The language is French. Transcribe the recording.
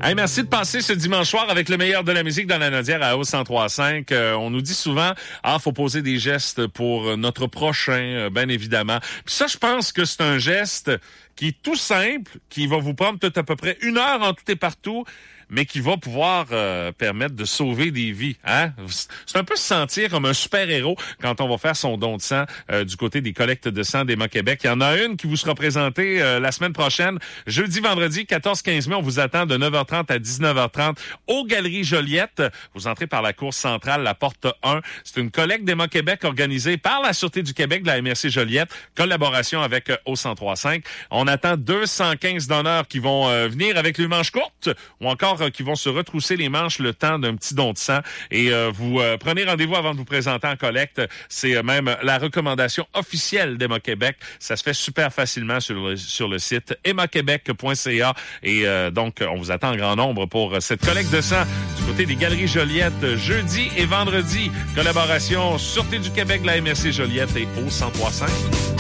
Hey, merci de passer ce dimanche soir avec le meilleur de la musique dans la Nodière à Hauts 103.5. On nous dit souvent, faut poser des gestes pour notre prochain, bien évidemment. Puis ça, je pense que c'est un geste qui est tout simple, qui va vous prendre peut-être à peu près 1 heure en tout et partout, mais qui va pouvoir permettre de sauver des vies. Hein? C'est un peu se sentir comme un super-héros quand on va faire son don de sang du côté des collectes de sang d'Emma Québec. Il y en a une qui vous sera présentée la semaine prochaine, jeudi, vendredi, 14-15 mai. On vous attend de 9h30 à 19h30 aux Galeries Joliette. Vous entrez par la cour centrale, la porte 1. C'est une collecte d'Emma Québec organisée par la Sûreté du Québec de la MRC Joliette, collaboration avec Hauts 103.5. On attend 215 donneurs qui vont venir avec les manches courtes ou encore qui vont se retrousser les manches le temps d'un petit don de sang. Et vous prenez rendez-vous avant de vous présenter en collecte. C'est même la recommandation officielle d'Emma Québec. Ça se fait super facilement sur le site emmaquebec.ca. Et donc, on vous attend en grand nombre pour cette collecte de sang du côté des Galeries Joliette, jeudi et vendredi. Collaboration Sûreté du Québec, la MRC Joliette et Hauts 103.5.